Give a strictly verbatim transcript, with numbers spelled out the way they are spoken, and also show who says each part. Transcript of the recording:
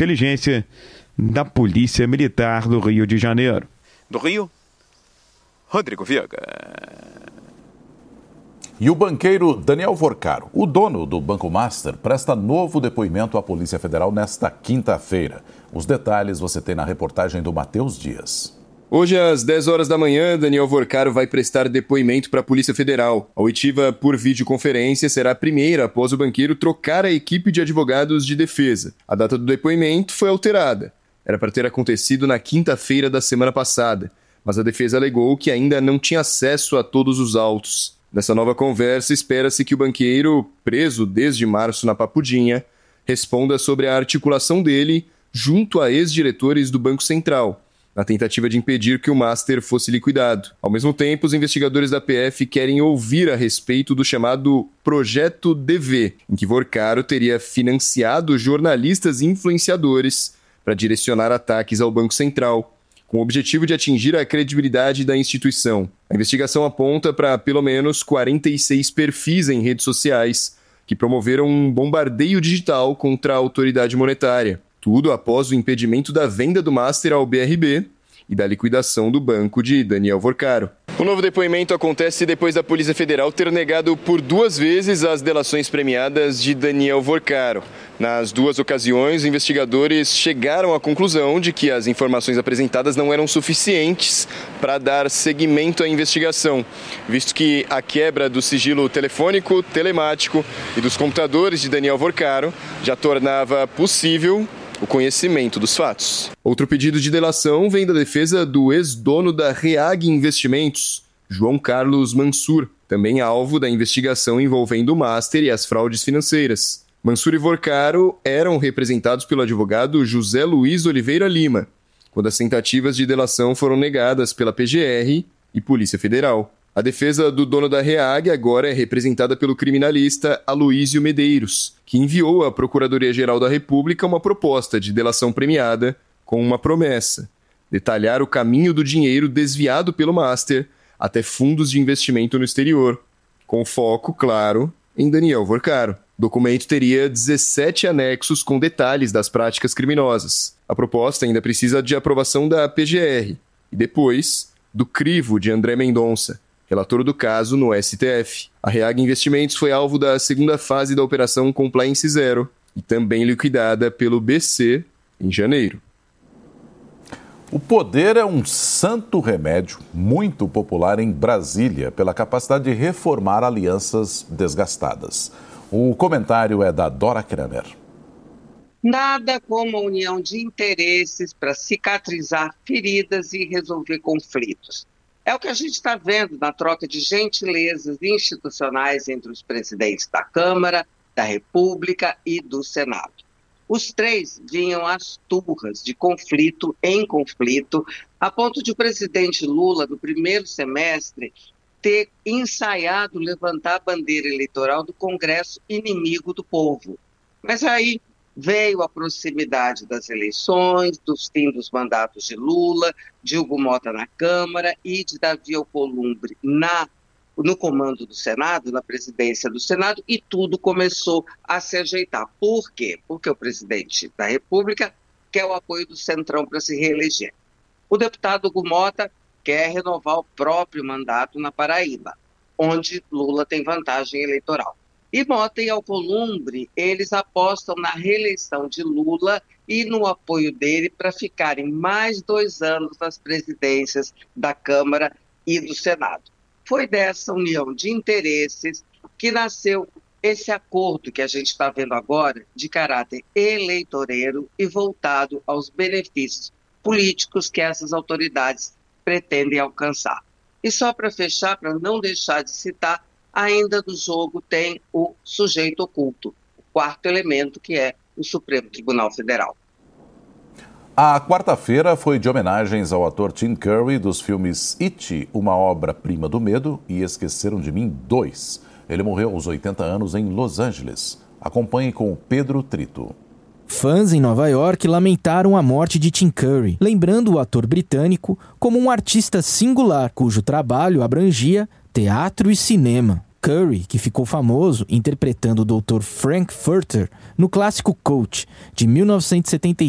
Speaker 1: inteligência da Polícia Militar do Rio de Janeiro.
Speaker 2: Do Rio, Rodrigo Viega.
Speaker 3: E o banqueiro Daniel Vorcaro, o dono do Banco Master, presta novo depoimento à Polícia Federal nesta quinta-feira. Os detalhes você tem na reportagem do Matheus Dias.
Speaker 4: Hoje, às dez horas da manhã, Daniel Vorcaro vai prestar depoimento para a Polícia Federal. A oitiva por videoconferência será a primeira após o banqueiro trocar a equipe de advogados de defesa. A data do depoimento foi alterada. Era para ter acontecido na quinta-feira da semana passada, mas a defesa alegou que ainda não tinha acesso a todos os autos. Nessa nova conversa, espera-se que o banqueiro, preso desde março na Papudinha, responda sobre a articulação dele junto a ex-diretores do Banco Central, na tentativa de impedir que o Master fosse liquidado. Ao mesmo tempo, os investigadores da P F querem ouvir a respeito do chamado Projeto D V, em que Vorcaro teria financiado jornalistas e influenciadores para direcionar ataques ao Banco Central, com o objetivo de atingir a credibilidade da instituição. A investigação aponta para pelo menos quarenta e seis perfis em redes sociais que promoveram um bombardeio digital contra a autoridade monetária. Tudo após o impedimento da venda do Master ao B R B e da liquidação do banco de Daniel Vorcaro. O novo depoimento acontece depois da Polícia Federal ter negado por duas vezes as delações premiadas de Daniel Vorcaro. Nas duas ocasiões, os investigadores chegaram à conclusão de que as informações apresentadas não eram suficientes para dar seguimento à investigação, visto que a quebra do sigilo telefônico, telemático e dos computadores de Daniel Vorcaro já tornava possível o conhecimento dos fatos. Outro pedido de delação vem da defesa do ex-dono da Reag Investimentos, João Carlos Mansur, também alvo da investigação envolvendo o Master e as fraudes financeiras. Mansur e Vorcaro eram representados pelo advogado José Luiz Oliveira Lima, quando as tentativas de delação foram negadas pela P G R e Polícia Federal. A defesa do dono da Reag agora é representada pelo criminalista Aloísio Medeiros, que enviou à Procuradoria-Geral da República uma proposta de delação premiada com uma promessa: detalhar o caminho do dinheiro desviado pelo Master até fundos de investimento no exterior, com foco, claro, em Daniel Vorcaro. O documento teria dezessete anexos com detalhes das práticas criminosas. A proposta ainda precisa de aprovação da P G R e depois do crivo de André Mendonça, relator do caso no S T F. A Reag Investimentos foi alvo da segunda fase da Operação Compliance Zero e também liquidada pelo B C em janeiro.
Speaker 3: O poder é um santo remédio muito popular em Brasília pela capacidade de reformar alianças desgastadas. O comentário é da Dora Kramer.
Speaker 5: Nada como a união de interesses para cicatrizar feridas e resolver conflitos. É o que a gente está vendo na troca de gentilezas institucionais entre os presidentes da Câmara, da República e do Senado. Os três vinham às turras, de conflito em conflito, a ponto de o presidente Lula, no primeiro semestre, ter ensaiado levantar a bandeira eleitoral do Congresso inimigo do povo. Mas aí veio a proximidade das eleições, dos fim dos mandatos de Lula, de Hugo Mota na Câmara e de Davi Alcolumbre na, no comando do Senado, na presidência do Senado, e tudo começou a se ajeitar. Por quê? Porque o presidente da República quer o apoio do Centrão para se reeleger. O deputado Hugo Mota quer renovar o próprio mandato na Paraíba, onde Lula tem vantagem eleitoral. E Mota e Alcolumbre, eles apostam na reeleição de Lula e no apoio dele para ficarem mais dois anos nas presidências da Câmara e do Senado. Foi dessa união de interesses que nasceu esse acordo que a gente está vendo agora, de caráter eleitoreiro e voltado aos benefícios políticos que essas autoridades pretendem alcançar. E só para fechar, para não deixar de citar, ainda do jogo tem o sujeito oculto, o quarto elemento, que é o Supremo Tribunal Federal.
Speaker 3: A quarta-feira foi de homenagens ao ator Tim Curry dos filmes It, Uma Obra-Prima do Medo e Esqueceram de Mim dois. Ele morreu aos oitenta anos em Los Angeles. Acompanhe com o Pedro Trito.
Speaker 6: Fãs em Nova York lamentaram a morte de Tim Curry, lembrando o ator britânico como um artista singular, cujo trabalho abrangia teatro e cinema. Curry, que ficou famoso interpretando o doutor Frank Furter no clássico Coach, de mil novecentos e setenta e